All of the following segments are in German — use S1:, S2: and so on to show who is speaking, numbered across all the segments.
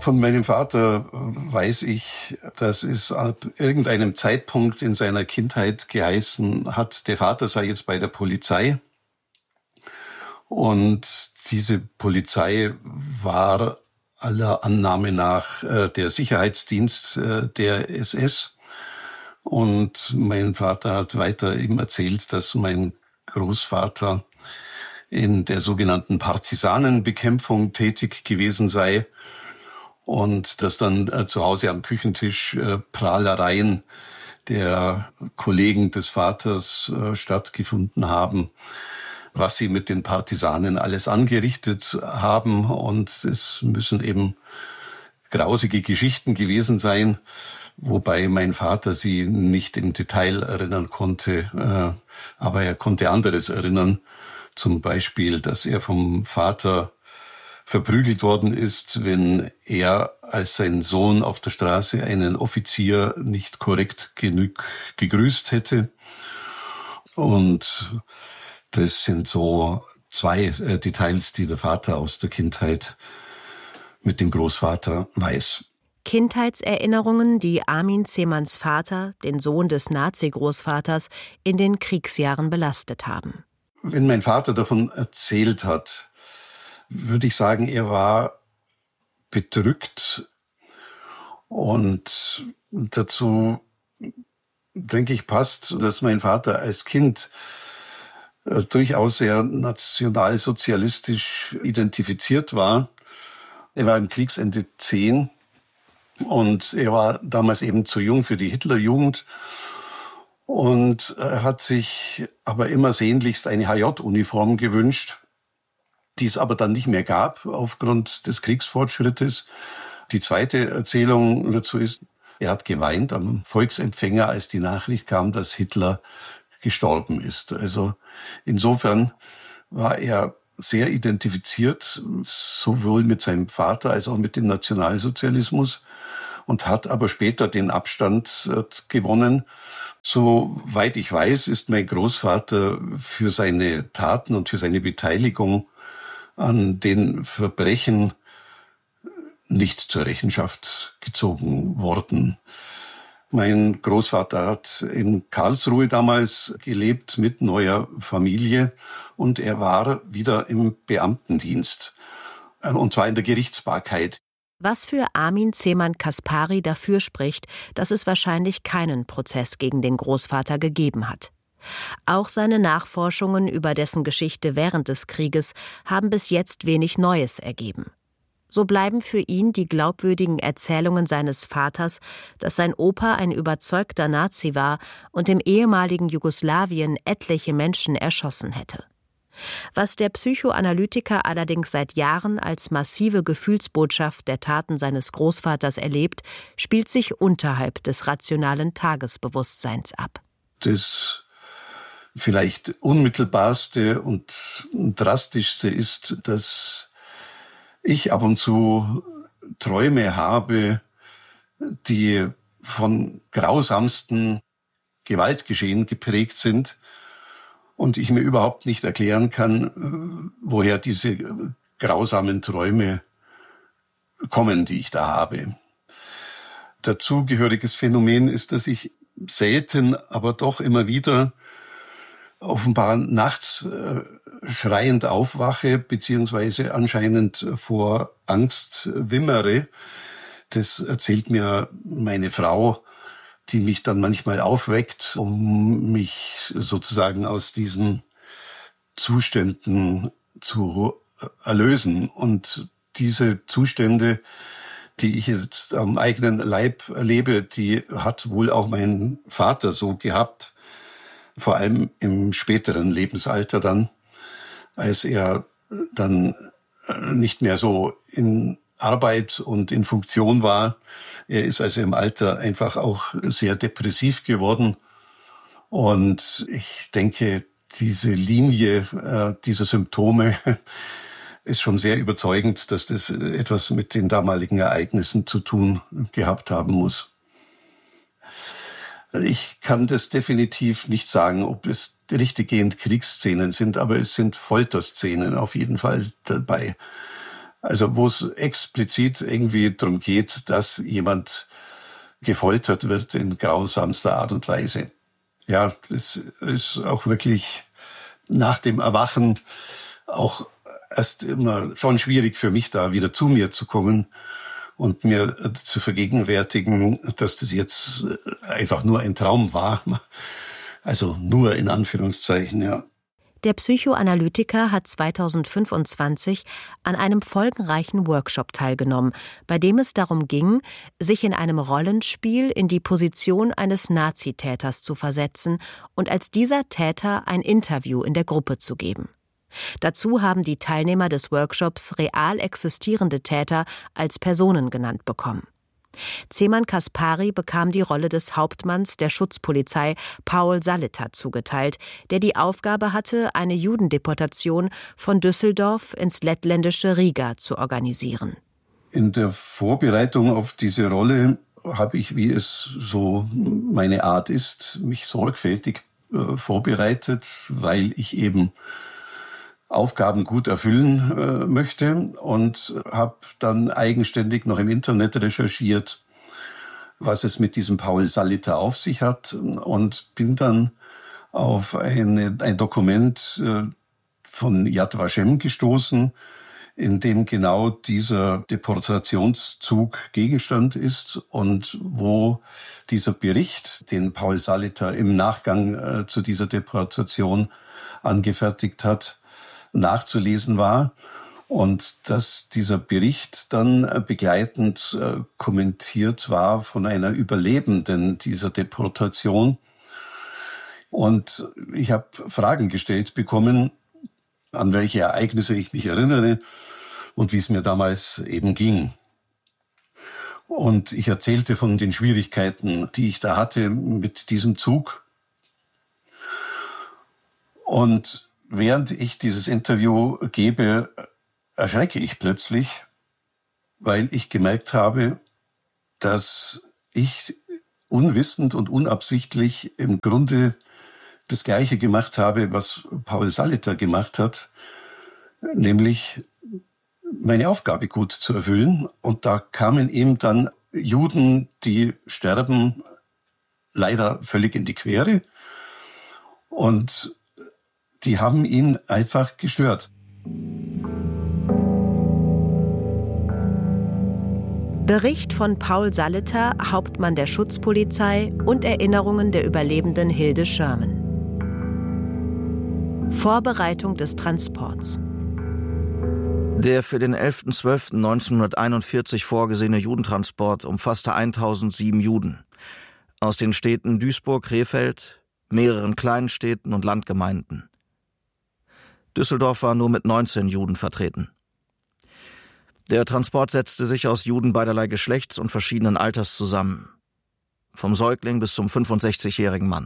S1: Von meinem Vater weiß ich, dass es ab irgendeinem Zeitpunkt in seiner Kindheit geheißen hat, der Vater sei jetzt bei der Polizei. Und diese Polizei war aller Annahme nach der Sicherheitsdienst der SS. Und mein Vater hat weiter ihm erzählt, dass mein Großvater in der sogenannten Partisanenbekämpfung tätig gewesen sei und dass dann zu Hause am Küchentisch Prahlereien der Kollegen des Vaters stattgefunden haben, was sie mit den Partisanen alles angerichtet haben. Und es müssen eben grausige Geschichten gewesen sein, wobei mein Vater sie nicht im Detail erinnern konnte, aber er konnte anderes erinnern. Zum Beispiel, dass er vom Vater verprügelt worden ist, wenn er als sein Sohn auf der Straße einen Offizier nicht korrekt genug gegrüßt hätte. Und das sind so zwei Details, die der Vater aus der Kindheit mit dem Großvater weiß.
S2: Kindheitserinnerungen, die Armin Zemanns Vater, den Sohn des Nazi-Großvaters, in den Kriegsjahren belastet haben.
S1: Wenn mein Vater davon erzählt hat, würde ich sagen, er war bedrückt. Und dazu, denke ich, passt, dass mein Vater als Kind durchaus sehr nationalsozialistisch identifiziert war. Er war im Kriegsende 10 und er war damals eben zu jung für die Hitlerjugend. Und er hat sich aber immer sehnlichst eine HJ-Uniform gewünscht, die es aber dann nicht mehr gab aufgrund des Kriegsfortschrittes. Die zweite Erzählung dazu ist, er hat geweint am Volksempfänger, als die Nachricht kam, dass Hitler gestorben ist. Also insofern war er sehr identifiziert, sowohl mit seinem Vater als auch mit dem Nationalsozialismus, und hat aber später den Abstand gewonnen. Soweit ich weiß, ist mein Großvater für seine Taten und für seine Beteiligung an den Verbrechen nicht zur Rechenschaft gezogen worden. Mein Großvater hat in Karlsruhe damals gelebt mit neuer Familie und er war wieder im Beamtendienst, und zwar in der Gerichtsbarkeit.
S2: Was für Armin Zemann-Kaspari dafür spricht, dass es wahrscheinlich keinen Prozess gegen den Großvater gegeben hat. Auch seine Nachforschungen über dessen Geschichte während des Krieges haben bis jetzt wenig Neues ergeben. So bleiben für ihn die glaubwürdigen Erzählungen seines Vaters, dass sein Opa ein überzeugter Nazi war und im ehemaligen Jugoslawien etliche Menschen erschossen hätte. Was der Psychoanalytiker allerdings seit Jahren als massive Gefühlsbotschaft der Taten seines Großvaters erlebt, spielt sich unterhalb des rationalen Tagesbewusstseins ab.
S1: Das vielleicht unmittelbarste und drastischste ist, dass ich ab und zu Träume habe, die von grausamsten Gewaltgeschehen geprägt sind und ich mir überhaupt nicht erklären kann, woher diese grausamen Träume kommen, die ich da habe. Dazugehöriges Phänomen ist, dass ich selten, aber doch immer wieder offenbar nachts schreiend aufwache, beziehungsweise anscheinend vor Angst wimmere. Das erzählt mir meine Frau, die mich dann manchmal aufweckt, um mich sozusagen aus diesen Zuständen zu erlösen. Und diese Zustände, die ich jetzt am eigenen Leib erlebe, die hat wohl auch mein Vater so gehabt, vor allem im späteren Lebensalter dann, als er dann nicht mehr so in Arbeit und in Funktion war. Er ist also im Alter einfach auch sehr depressiv geworden. Und ich denke, diese Linie dieser Symptome ist schon sehr überzeugend, dass das etwas mit den damaligen Ereignissen zu tun gehabt haben muss. Ich kann das definitiv nicht sagen, ob es richtiggehend Kriegsszenen sind, aber es sind Folterszenen auf jeden Fall dabei. Also wo es explizit irgendwie darum geht, dass jemand gefoltert wird in grausamster Art und Weise. Ja, das ist auch wirklich nach dem Erwachen auch erst immer schon schwierig für mich, da wieder zu mir zu kommen und mir zu vergegenwärtigen, dass das jetzt einfach nur ein Traum war. Also nur in Anführungszeichen, ja.
S2: Der Psychoanalytiker hat 2025 an einem folgenreichen Workshop teilgenommen, bei dem es darum ging, sich in einem Rollenspiel in die Position eines Nazitäters zu versetzen und als dieser Täter ein Interview in der Gruppe zu geben. Dazu haben die Teilnehmer des Workshops real existierende Täter als Personen genannt bekommen. Zeman Kaspari bekam die Rolle des Hauptmanns der Schutzpolizei Paul Saleter zugeteilt, der die Aufgabe hatte, eine Judendeportation von Düsseldorf ins lettländische Riga zu organisieren.
S1: In der Vorbereitung auf diese Rolle habe ich, wie es so meine Art ist, mich sorgfältig vorbereitet, weil ich eben Aufgaben gut erfüllen möchte und habe dann eigenständig noch im Internet recherchiert, was es mit diesem Paul Saleter auf sich hat und bin dann auf ein Dokument von Yad Vashem gestoßen, in dem genau dieser Deportationszug Gegenstand ist und wo dieser Bericht, den Paul Saleter im Nachgang zu dieser Deportation angefertigt hat, nachzulesen war und dass dieser Bericht dann begleitend kommentiert war von einer Überlebenden dieser Deportation. Und ich habe Fragen gestellt bekommen, an welche Ereignisse ich mich erinnere und wie es mir damals eben ging. Und ich erzählte von den Schwierigkeiten, die ich da hatte mit diesem Zug. Und während ich dieses Interview gebe, erschrecke ich plötzlich, weil ich gemerkt habe, dass ich unwissend und unabsichtlich im Grunde das Gleiche gemacht habe, was Paul Saleter gemacht hat, nämlich meine Aufgabe gut zu erfüllen. Und da kamen ihm dann Juden, die sterben, leider völlig in die Quere. Und die haben ihn einfach gestört.
S2: Bericht von Paul Saleter, Hauptmann der Schutzpolizei und Erinnerungen der Überlebenden Hilde Sherman. Vorbereitung des Transports.
S3: Der für den 11.12.1941 vorgesehene Judentransport umfasste 1007 Juden aus den Städten Duisburg, Krefeld, mehreren kleinen Städten und Landgemeinden. Düsseldorf war nur mit 19 Juden vertreten. Der Transport setzte sich aus Juden beiderlei Geschlechts und verschiedenen Alters zusammen. Vom Säugling bis zum 65-jährigen Mann.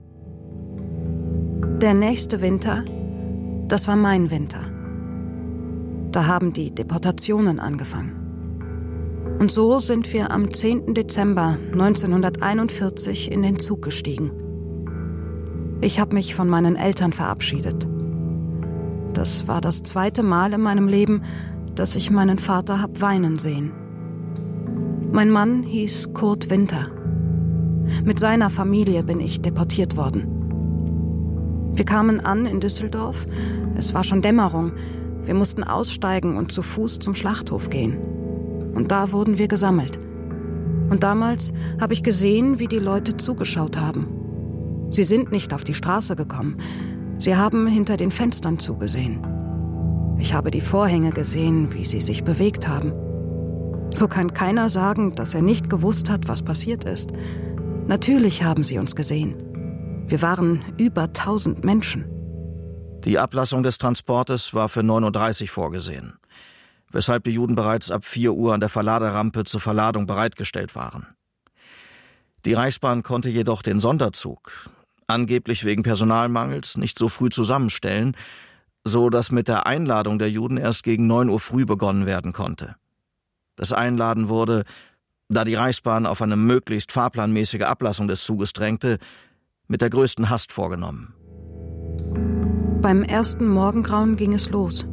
S4: Der nächste Winter, das war mein Winter. Da haben die Deportationen angefangen. Und so sind wir am 10. Dezember 1941 in den Zug gestiegen. Ich habe mich von meinen Eltern verabschiedet. Das war das zweite Mal in meinem Leben, dass ich meinen Vater hab weinen sehen. Mein Mann hieß Kurt Winter. Mit seiner Familie bin ich deportiert worden. Wir kamen an in Düsseldorf. Es war schon Dämmerung. Wir mussten aussteigen und zu Fuß zum Schlachthof gehen. Und da wurden wir gesammelt. Und damals habe ich gesehen, wie die Leute zugeschaut haben. Sie sind nicht auf die Straße gekommen. Sie haben hinter den Fenstern zugesehen. Ich habe die Vorhänge gesehen, wie sie sich bewegt haben. So kann keiner sagen, dass er nicht gewusst hat, was passiert ist. Natürlich haben sie uns gesehen. Wir waren über 1000 Menschen.
S3: Die Ablassung des Transportes war für 9:30 Uhr vorgesehen, weshalb die Juden bereits ab 4 Uhr an der Verladerampe zur Verladung bereitgestellt waren. Die Reichsbahn konnte jedoch den Sonderzug, angeblich wegen Personalmangels, nicht so früh zusammenstellen, so dass mit der Einladung der Juden erst gegen 9 Uhr früh begonnen werden konnte. Das Einladen wurde, da die Reichsbahn auf eine möglichst fahrplanmäßige Ablassung des Zuges drängte, mit der größten Hast vorgenommen.
S4: Beim ersten Morgengrauen ging es los.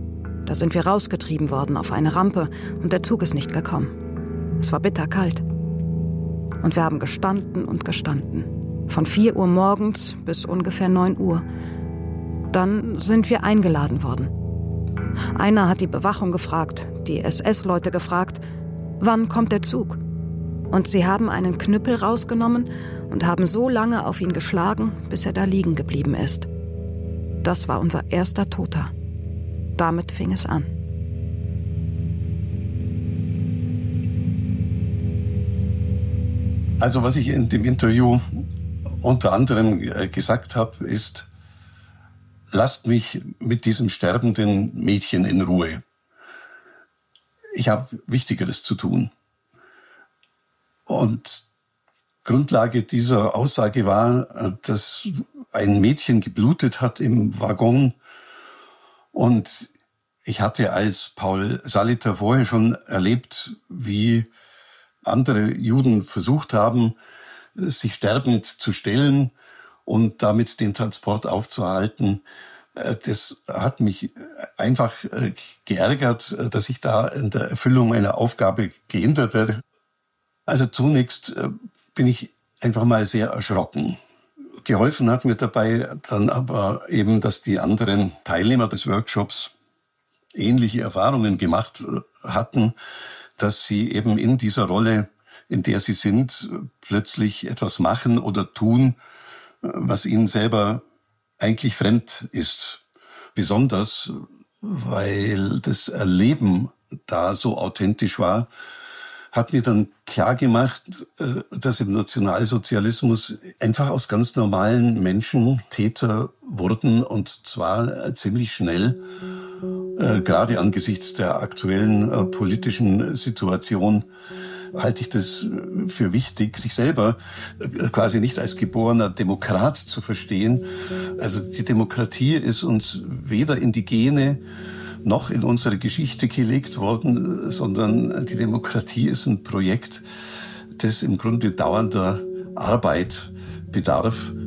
S4: Da sind wir rausgetrieben worden auf eine Rampe und der Zug ist nicht gekommen. Es war bitterkalt. Und wir haben gestanden und gestanden. Von 4 Uhr morgens bis ungefähr 9 Uhr. Dann sind wir eingeladen worden. Einer hat die Bewachung gefragt, die SS-Leute gefragt, wann kommt der Zug? Und sie haben einen Knüppel rausgenommen und haben so lange auf ihn geschlagen, bis er da liegen geblieben ist. Das war unser erster Toter. Damit fing es an.
S1: Also was ich in dem Interview unter anderem gesagt habe, ist: Lasst mich mit diesem sterbenden Mädchen in Ruhe. Ich habe Wichtigeres zu tun. Und Grundlage dieser Aussage war, dass ein Mädchen geblutet hat im Waggon. Und ich hatte als Paul Saliter vorher schon erlebt, wie andere Juden versucht haben, sich sterbend zu stellen und damit den Transport aufzuhalten. Das hat mich einfach geärgert, dass ich da in der Erfüllung meiner Aufgabe gehindert werde. Also zunächst bin ich einfach mal sehr erschrocken. Geholfen hat mir dabei dann aber eben, dass die anderen Teilnehmer des Workshops ähnliche Erfahrungen gemacht hatten, dass sie eben in dieser Rolle, in der sie sind, plötzlich etwas machen oder tun, was ihnen selber eigentlich fremd ist. Besonders, weil das Erleben da so authentisch war, hat mir dann klar gemacht, dass im Nationalsozialismus einfach aus ganz normalen Menschen Täter wurden, und zwar ziemlich schnell. Gerade angesichts der aktuellen politischen Situation halte ich das für wichtig, sich selber quasi nicht als geborener Demokrat zu verstehen. Also die Demokratie ist uns weder in die Gene noch in unsere Geschichte gelegt worden, sondern die Demokratie ist ein Projekt, das im Grunde dauernder Arbeit bedarf.